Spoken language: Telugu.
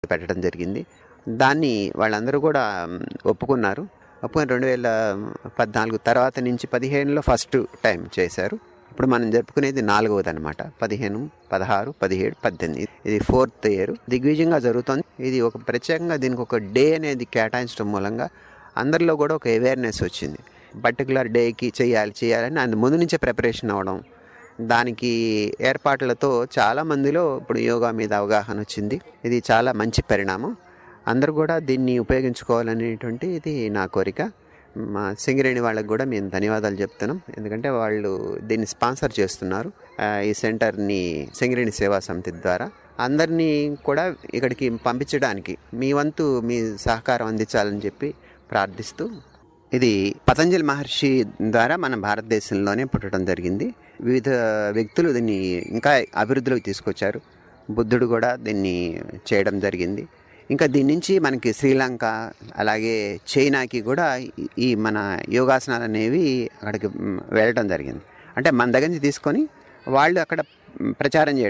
పెట్టడం జరిగింది. దాన్ని వాళ్ళందరూ కూడా ఒప్పుకున్నారు. ఒప్పుకొని 2014 తర్వాత నుంచి 15లో ఫస్ట్ టైం చేశారు. ఇప్పుడు మనం జరుపుకునేది 4వది అనమాట. 15, 16, 17, 18 ఇది 4th ఇయర్ దిగ్విజయంగా జరుగుతుంది. ఇది ఒక ప్రత్యేకంగా దీనికి ఒక డే అనేది కేటాయించడం మూలంగా అందరిలో కూడా ఒక అవేర్నెస్ వచ్చింది. పర్టికులర్ డేకి చేయాలని అందు ముందు నుంచే ప్రిపరేషన్ అవ్వడం, దానికి ఏర్పాట్లతో చాలామందిలో ఇప్పుడు యోగా మీద అవగాహన వచ్చింది. ఇది చాలా మంచి పరిణామం. అందరూ కూడా దీన్ని ఉపయోగించుకోవాలనేటువంటి ఇది నా కోరిక. మా సింగరేణి వాళ్ళకి కూడా మేము ధన్యవాదాలు చెప్తున్నాం. ఎందుకంటే వాళ్ళు దీన్ని స్పాన్సర్ చేస్తున్నారు. ఈ సెంటర్ని సింగరేణి సేవా సమితి ద్వారా అందరినీ కూడా ఇక్కడికి పంపించడానికి మీ వంతు మీ సహకారం అందించాలని చెప్పి ప్రార్థిస్తూ, ఇది పతంజలి మహర్షి ద్వారా మన భారతదేశంలోనే పుట్టడం జరిగింది. వివిధ వ్యక్తులు దీన్ని ఇంకా అభివృద్ధిలోకి తీసుకొచ్చారు. బుద్ధుడు కూడా దీన్ని చేయడం జరిగింది. ఇంకా దీని నుంచి మనకి శ్రీలంక అలాగే చైనాకి కూడా ఈ మన యోగాసనాలు అనేవి అక్కడికి వెళ్ళడం జరిగింది. అంటే మన దగ్గర నుంచి తీసుకొని వాళ్ళు అక్కడ ప్రచారం చేయడం.